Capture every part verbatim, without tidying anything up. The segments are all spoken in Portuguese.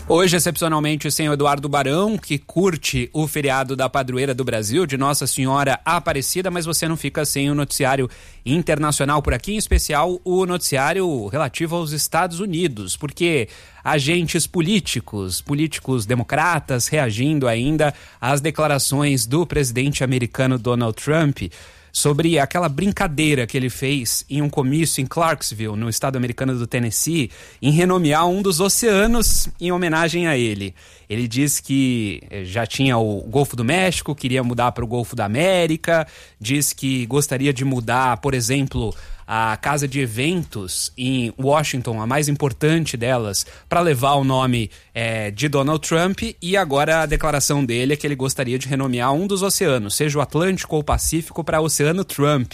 Hoje, excepcionalmente, sem o Eduardo Barão, que curte o feriado da Padroeira do Brasil, de Nossa Senhora Aparecida, mas você não fica sem o noticiário internacional por aqui, em especial o noticiário relativo aos Estados Unidos, porque agentes políticos, políticos democratas, reagindo ainda às declarações do presidente americano Donald Trump sobre aquela brincadeira que ele fez em um comício em Clarksville, no estado americano do Tennessee, em renomear um dos oceanos em homenagem a ele. Ele diz que já tinha o Golfo do México, queria mudar para o Golfo da América, diz que gostaria de mudar, por exemplo, a casa de eventos em Washington, a mais importante delas, para levar o nome é, de Donald Trump, e agora a declaração dele é que ele gostaria de renomear um dos oceanos, seja o Atlântico ou o Pacífico, para o Oceano Trump.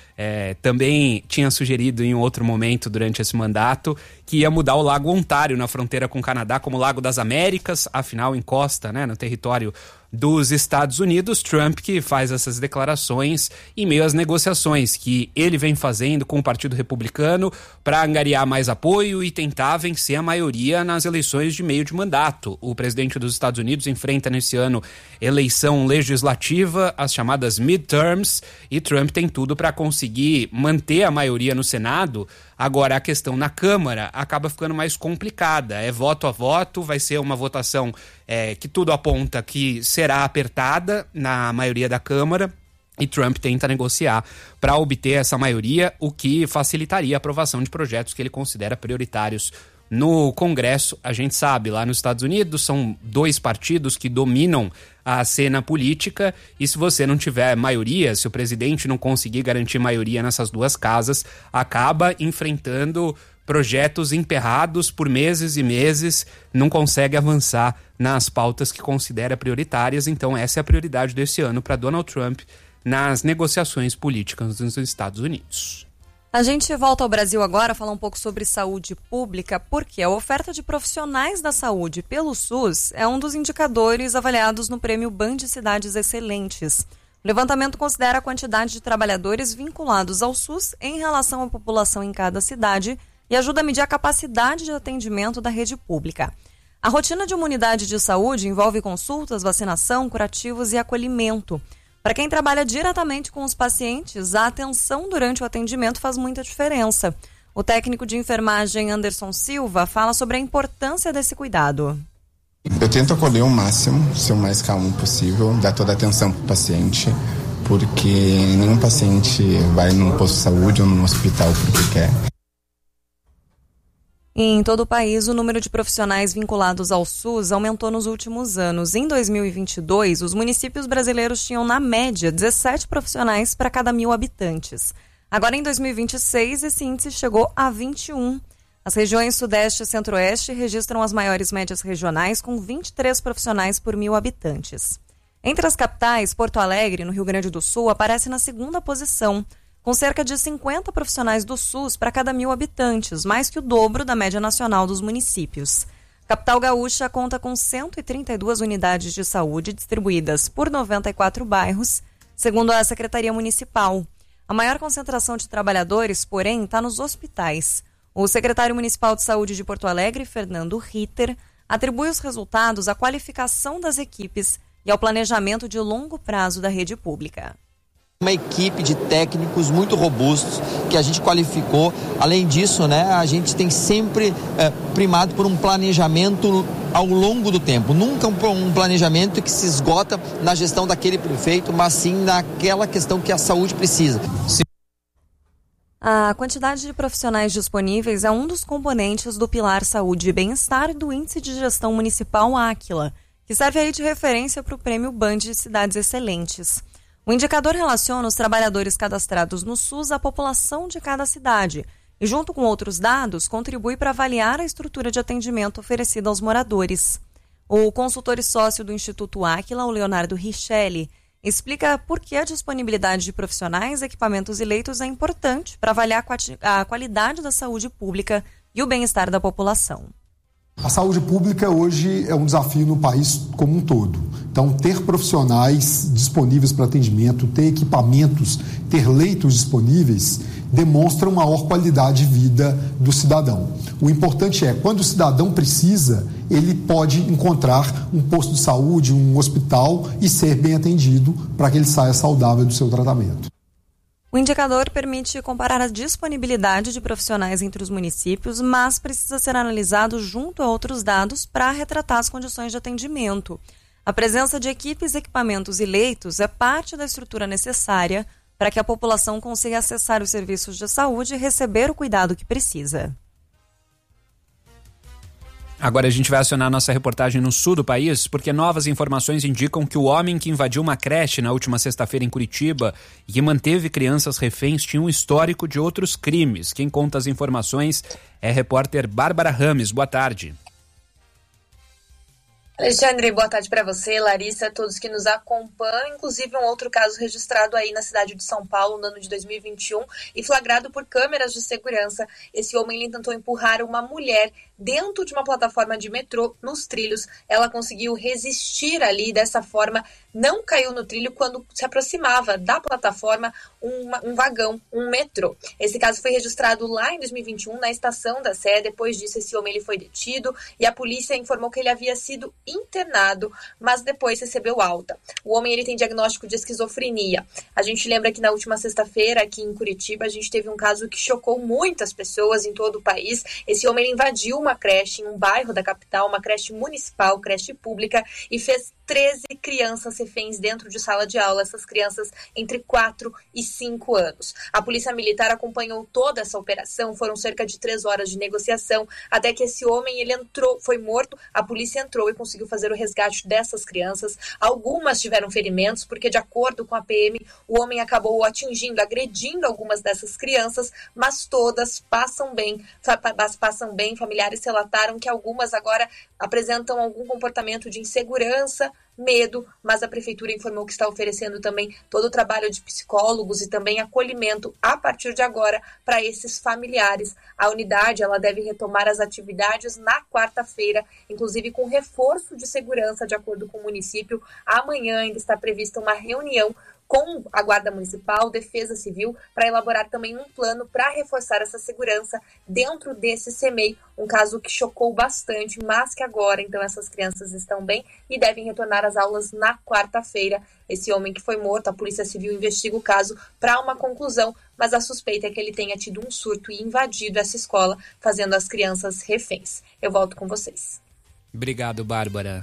É, também tinha sugerido em outro momento durante esse mandato que ia mudar o Lago Ontário na fronteira com o Canadá como Lago das Américas, afinal encosta, né, no território dos Estados Unidos. Trump que faz essas declarações em meio às negociações que ele vem fazendo com o Partido Republicano para angariar mais apoio e tentar vencer a maioria nas eleições de meio de mandato. O presidente dos Estados Unidos enfrenta nesse ano eleição legislativa, as chamadas midterms, e Trump tem tudo para conseguir manter a maioria no Senado. Agora, a questão na Câmara acaba ficando mais complicada. É voto a voto, vai ser uma votação é, que tudo aponta que será apertada na maioria da Câmara, e Trump tenta negociar para obter essa maioria, o que facilitaria a aprovação de projetos que ele considera prioritários no Congresso. A gente sabe, lá nos Estados Unidos são dois partidos que dominam a cena política, e se você não tiver maioria, se o presidente não conseguir garantir maioria nessas duas casas, acaba enfrentando projetos emperrados por meses e meses, não consegue avançar nas pautas que considera prioritárias. Então essa é a prioridade desse ano para Donald Trump nas negociações políticas nos Estados Unidos. A gente volta ao Brasil agora, falar um pouco sobre saúde pública, porque a oferta de profissionais da saúde pelo SUS é um dos indicadores avaliados no Prêmio Band de Cidades Excelentes. O levantamento considera a quantidade de trabalhadores vinculados ao SUS em relação à população em cada cidade e ajuda a medir a capacidade de atendimento da rede pública. A rotina de uma unidade de saúde envolve consultas, vacinação, curativos e acolhimento. Para quem trabalha diretamente com os pacientes, a atenção durante o atendimento faz muita diferença. O técnico de enfermagem Anderson Silva fala sobre a importância desse cuidado. Eu tento acolher o máximo, ser o mais calmo possível, dar toda a atenção para o paciente, porque nenhum paciente vai num posto de saúde ou num hospital porque quer. Em todo o país, o número de profissionais vinculados ao SUS aumentou nos últimos anos. Em dois mil e vinte e dois, os municípios brasileiros tinham, na média, dezessete profissionais para cada mil habitantes. Agora, em dois mil e vinte e seis, esse índice chegou a vinte e um. As regiões Sudeste e Centro-Oeste registram as maiores médias regionais, com vinte e três profissionais por mil habitantes. Entre as capitais, Porto Alegre, no Rio Grande do Sul, aparece na segunda posição, com cerca de cinquenta profissionais do SUS para cada mil habitantes, mais que o dobro da média nacional dos municípios. A capital gaúcha conta com cento e trinta e duas unidades de saúde distribuídas por noventa e quatro bairros, segundo a Secretaria Municipal. A maior concentração de trabalhadores, porém, está nos hospitais. O secretário municipal de saúde de Porto Alegre, Fernando Ritter, atribui os resultados à qualificação das equipes e ao planejamento de longo prazo da rede pública. Uma equipe de técnicos muito robustos que a gente qualificou. Além disso, né, a gente tem sempre é, primado por um planejamento ao longo do tempo. Nunca um, um planejamento que se esgota na gestão daquele prefeito, mas sim naquela questão que a saúde precisa. Sim. A quantidade de profissionais disponíveis é um dos componentes do Pilar Saúde e Bem-Estar do Índice de Gestão Municipal Áquila, que serve aí de referência para o Prêmio Band de Cidades Excelentes. O indicador relaciona os trabalhadores cadastrados no SUS à população de cada cidade e, junto com outros dados, contribui para avaliar a estrutura de atendimento oferecida aos moradores. O consultor e sócio do Instituto Áquila, o Leonardo Richelli, explica por que a disponibilidade de profissionais, equipamentos e leitos é importante para avaliar a qualidade da saúde pública e o bem-estar da população. A saúde pública hoje é um desafio no país como um todo. Então, ter profissionais disponíveis para atendimento, ter equipamentos, ter leitos disponíveis, demonstra uma maior qualidade de vida do cidadão. O importante é, quando o cidadão precisa, ele pode encontrar um posto de saúde, um hospital e ser bem atendido para que ele saia saudável do seu tratamento. O indicador permite comparar a disponibilidade de profissionais entre os municípios, mas precisa ser analisado junto a outros dados para retratar as condições de atendimento. A presença de equipes, equipamentos e leitos é parte da estrutura necessária para que a população consiga acessar os serviços de saúde e receber o cuidado que precisa. Agora a gente vai acionar nossa reportagem no sul do país, porque novas informações indicam que o homem que invadiu uma creche na última sexta-feira em Curitiba e que manteve crianças reféns tinha um histórico de outros crimes. Quem conta as informações é a repórter Bárbara Rames. Boa tarde. Alexandre, boa tarde para você, Larissa, a todos que nos acompanham, inclusive um outro caso registrado aí na cidade de São Paulo no ano de dois mil e vinte e um e flagrado por câmeras de segurança. Esse homem ele tentou empurrar uma mulher dentro de uma plataforma de metrô nos trilhos. Ela conseguiu resistir ali, dessa forma não caiu no trilho quando se aproximava da plataforma uma, um vagão, um metrô. Esse caso foi registrado lá em dois mil e vinte e um na estação da Sé. Depois disso, esse homem ele foi detido e a polícia informou que ele havia sido internado, mas depois recebeu alta. O homem ele tem diagnóstico de esquizofrenia. A gente lembra que na última sexta-feira aqui em Curitiba a gente teve um caso que chocou muitas pessoas em todo o país. Esse homem ele invadiu uma creche em um bairro da capital, uma creche municipal, creche pública, e fez treze crianças reféns dentro de sala de aula, essas crianças entre quatro e cinco anos. A polícia militar acompanhou toda essa operação, foram cerca de três horas de negociação, até que esse homem ele entrou, foi morto, a polícia entrou e conseguiu fazer o resgate dessas crianças. Algumas tiveram ferimentos, porque de acordo com a P M, o homem acabou atingindo, agredindo algumas dessas crianças, mas todas passam bem, passam bem. Familiares relataram que algumas agora apresentam algum comportamento de insegurança, medo, mas a prefeitura informou que está oferecendo também todo o trabalho de psicólogos e também acolhimento a partir de agora para esses familiares. A unidade ela deve retomar as atividades na quarta-feira, inclusive com reforço de segurança, de acordo com o município. Amanhã ainda está prevista uma reunião com a Guarda Municipal, Defesa Civil, para elaborar também um plano para reforçar essa segurança dentro desse C M E I, um caso que chocou bastante, mas que agora, então, essas crianças estão bem e devem retornar às aulas na quarta-feira. Esse homem que foi morto, a Polícia Civil investiga o caso para uma conclusão, mas a suspeita é que ele tenha tido um surto e invadido essa escola, fazendo as crianças reféns. Eu volto com vocês. Obrigado, Bárbara.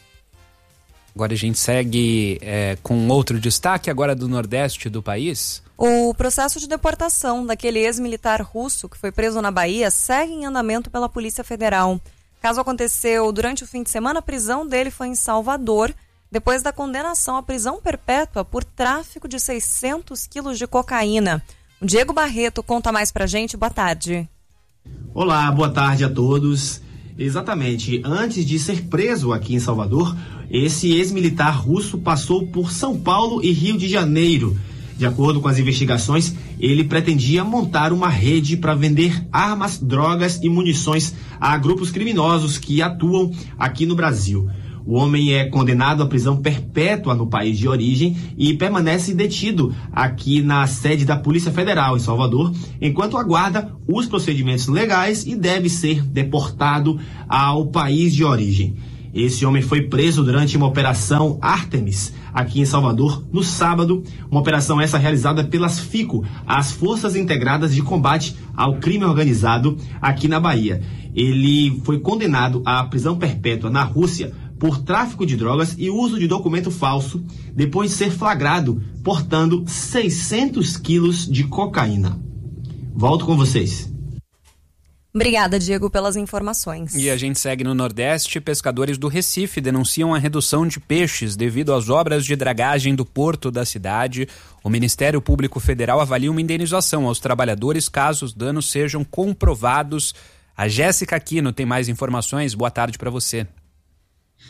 Agora a gente segue é, com outro destaque agora do Nordeste do país. O processo de deportação daquele ex-militar russo que foi preso na Bahia segue em andamento pela Polícia Federal. O caso aconteceu durante o fim de semana, a prisão dele foi em Salvador, depois da condenação à prisão perpétua por tráfico de seiscentos quilos de cocaína. O Diego Barreto conta mais pra gente. Boa tarde. Olá, boa tarde a todos. Exatamente, antes de ser preso aqui em Salvador, esse ex-militar russo passou por São Paulo e Rio de Janeiro. De acordo com as investigações, ele pretendia montar uma rede para vender armas, drogas e munições a grupos criminosos que atuam aqui no Brasil. O homem é condenado à prisão perpétua no país de origem e permanece detido aqui na sede da Polícia Federal em Salvador, enquanto aguarda os procedimentos legais e deve ser deportado ao país de origem. Esse homem foi preso durante uma operação Artemis aqui em Salvador no sábado, uma operação essa realizada pelas FICO, as Forças Integradas de Combate ao Crime Organizado aqui na Bahia. Ele foi condenado à prisão perpétua na Rússia por tráfico de drogas e uso de documento falso, depois de ser flagrado portando seiscentos quilos de cocaína. Volto com vocês. Obrigada, Diego, pelas informações. E a gente segue no Nordeste. Pescadores do Recife denunciam a redução de peixes devido às obras de dragagem do porto da cidade. O Ministério Público Federal avalia uma indenização aos trabalhadores caso os danos sejam comprovados. A Jéssica Aquino tem mais informações. Boa tarde para você.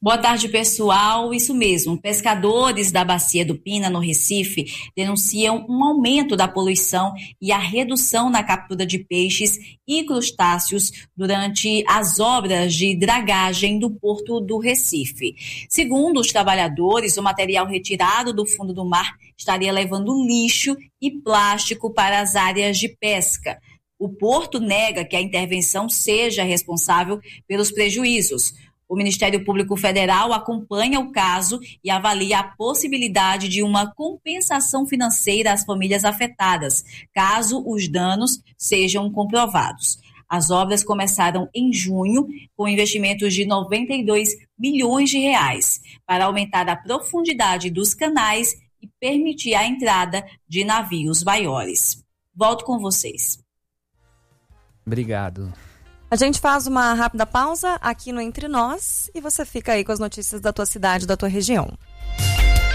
Boa tarde, pessoal. Isso mesmo, pescadores da Bacia do Pina, no Recife, denunciam um aumento da poluição e a redução na captura de peixes e crustáceos durante as obras de dragagem do Porto do Recife. Segundo os trabalhadores, o material retirado do fundo do mar estaria levando lixo e plástico para as áreas de pesca. O Porto nega que a intervenção seja responsável pelos prejuízos. O Ministério Público Federal acompanha o caso e avalia a possibilidade de uma compensação financeira às famílias afetadas, caso os danos sejam comprovados. As obras começaram em junho, com investimentos de noventa e dois milhões de reais, para aumentar a profundidade dos canais e permitir a entrada de navios maiores. Volto com vocês. Obrigado. A gente faz uma rápida pausa aqui no Entre Nós e você fica aí com as notícias da tua cidade, da tua região.